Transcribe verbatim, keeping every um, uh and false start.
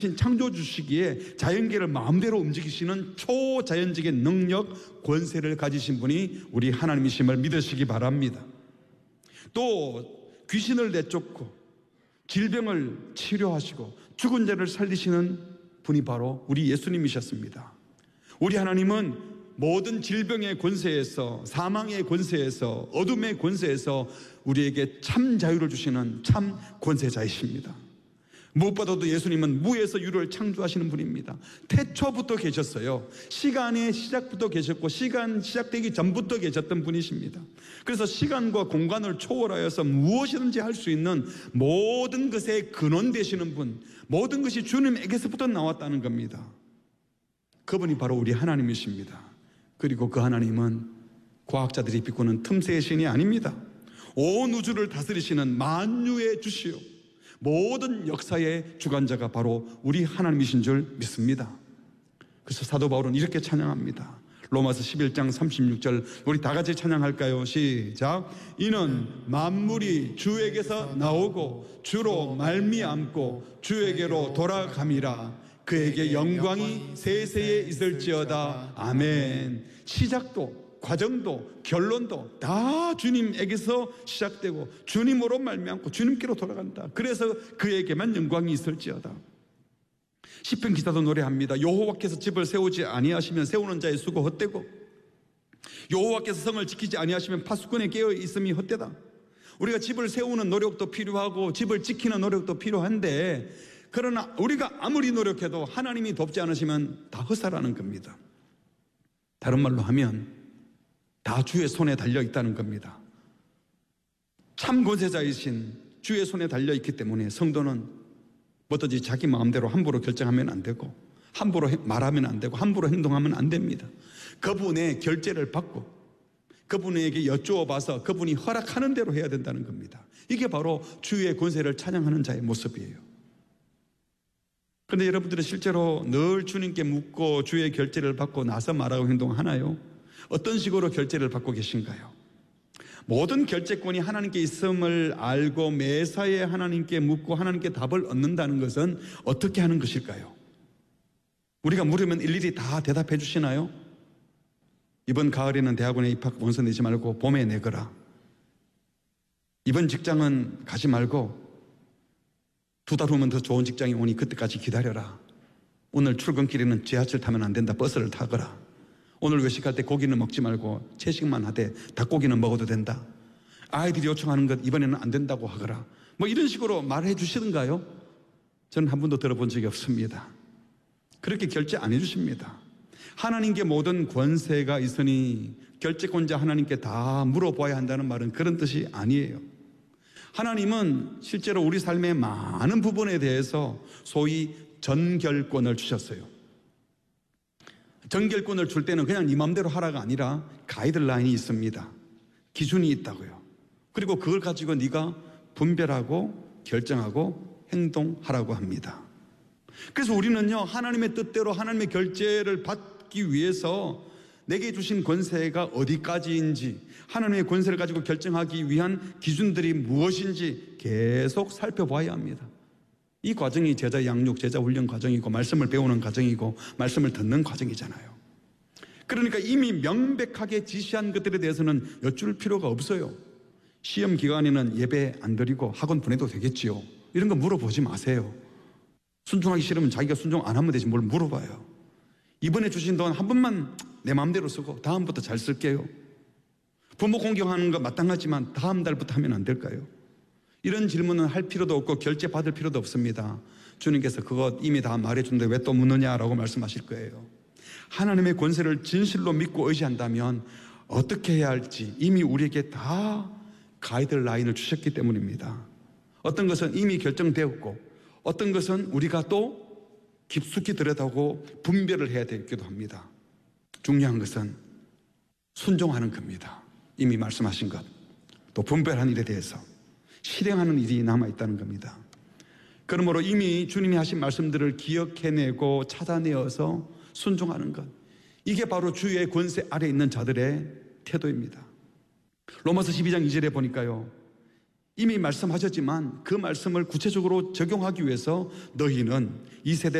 창조주시기에 자연계를 마음대로 움직이시는 초자연적인 능력, 권세를 가지신 분이 우리 하나님이심을 믿으시기 바랍니다. 또 귀신을 내쫓고 질병을 치료하시고 죽은 자를 살리시는 분이 바로 우리 예수님이셨습니다. 우리 하나님은 모든 질병의 권세에서, 사망의 권세에서, 어둠의 권세에서 우리에게 참 자유를 주시는 참 권세자이십니다. 무엇보다도 예수님은 무에서 유를 창조하시는 분입니다. 태초부터 계셨어요. 시간의 시작부터 계셨고 시간 시작되기 전부터 계셨던 분이십니다. 그래서 시간과 공간을 초월하여서 무엇이든지 할 수 있는 모든 것의 근원 되시는 분, 모든 것이 주님에게서부터 나왔다는 겁니다. 그분이 바로 우리 하나님이십니다. 그리고 그 하나님은 과학자들이 비꼬는 틈새의 신이 아닙니다. 온 우주를 다스리시는 만유의 주시오, 모든 역사의 주관자가 바로 우리 하나님이신 줄 믿습니다. 그래서 사도 바울은 이렇게 찬양합니다. 로마서 십일 장 삼십육 절, 우리 다 같이 찬양할까요? 시작. 이는 만물이 주에게서 나오고 주로 말미암고 주에게로 돌아감이라. 그에게 영광이 세세에 있을지어다. 아멘. 시작도 과정도 결론도 다 주님에게서 시작되고 주님으로 말미암고 주님께로 돌아간다. 그래서 그에게만 영광이 있을지어다. 시편 기사도 노래합니다. 여호와께서 집을 세우지 아니하시면 세우는 자의 수고 헛되고 여호와께서 성을 지키지 아니하시면 파수꾼에 깨어 있음이 헛되다. 우리가 집을 세우는 노력도 필요하고 집을 지키는 노력도 필요한데, 그러나 우리가 아무리 노력해도 하나님이 돕지 않으시면 다 헛살하는 겁니다. 다른 말로 하면 다 주의 손에 달려있다는 겁니다. 참 권세자이신 주의 손에 달려있기 때문에 성도는 뭐든지 자기 마음대로 함부로 결정하면 안 되고 함부로 말하면 안 되고 함부로 행동하면 안 됩니다. 그분의 결제를 받고 그분에게 여쭈어봐서 그분이 허락하는 대로 해야 된다는 겁니다. 이게 바로 주의 권세를 찬양하는 자의 모습이에요. 그런데 여러분들은 실제로 늘 주님께 묻고 주의 결제를 받고 나서 말하고 행동하나요? 어떤 식으로 결제를 받고 계신가요? 모든 결제권이 하나님께 있음을 알고 매사에 하나님께 묻고 하나님께 답을 얻는다는 것은 어떻게 하는 것일까요? 우리가 물으면 일일이 다 대답해 주시나요? 이번 가을에는 대학원에 입학 원서 내지 말고 봄에 내거라. 이번 직장은 가지 말고 두 달 후면 더 좋은 직장이 오니 그때까지 기다려라. 오늘 출근길에는 지하철 타면 안 된다. 버스를 타거라. 오늘 외식할 때 고기는 먹지 말고 채식만 하되 닭고기는 먹어도 된다. 아이들이 요청하는 것 이번에는 안 된다고 하거라. 뭐 이런 식으로 말해 주시던가요? 저는 한 번도 들어본 적이 없습니다. 그렇게 결제 안 해주십니다. 하나님께 모든 권세가 있으니 결제권자 하나님께 다 물어봐야 한다는 말은 그런 뜻이 아니에요. 하나님은 실제로 우리 삶의 많은 부분에 대해서 소위 전결권을 주셨어요. 전결권을 줄 때는 그냥 네 마음대로 하라가 아니라 가이드라인이 있습니다. 기준이 있다고요. 그리고 그걸 가지고 네가 분별하고 결정하고 행동하라고 합니다. 그래서 우리는요, 하나님의 뜻대로 하나님의 결제를 받기 위해서 내게 주신 권세가 어디까지인지, 하나님의 권세를 가지고 결정하기 위한 기준들이 무엇인지 계속 살펴봐야 합니다. 이 과정이 제자 양육, 제자 훈련 과정이고 말씀을 배우는 과정이고 말씀을 듣는 과정이잖아요. 그러니까 이미 명백하게 지시한 것들에 대해서는 여쭐 필요가 없어요. 시험 기간에는 예배 안 드리고 학원 보내도 되겠지요. 이런 거 물어보지 마세요. 순종하기 싫으면 자기가 순종 안 하면 되지 뭘 물어봐요. 이번에 주신 돈 한 번만 내 마음대로 쓰고 다음부터 잘 쓸게요. 부모 공경하는 거 마땅하지만 다음 달부터 하면 안 될까요? 이런 질문은 할 필요도 없고 결제 받을 필요도 없습니다. 주님께서 그거 이미 다 말해준데 왜 또 묻느냐라고 말씀하실 거예요. 하나님의 권세를 진실로 믿고 의지한다면 어떻게 해야 할지 이미 우리에게 다 가이드라인을 주셨기 때문입니다. 어떤 것은 이미 결정되었고 어떤 것은 우리가 또 깊숙이 들여다보고 분별을 해야 되기도 합니다. 중요한 것은 순종하는 겁니다. 이미 말씀하신 것, 또 분별하는 일에 대해서 실행하는 일이 남아있다는 겁니다. 그러므로 이미 주님이 하신 말씀들을 기억해내고 찾아내어서 순종하는 것, 이게 바로 주의 권세 아래 있는 자들의 태도입니다. 로마서 십이 장 이 절에 보니까요, 이미 말씀하셨지만 그 말씀을 구체적으로 적용하기 위해서 너희는 이 세대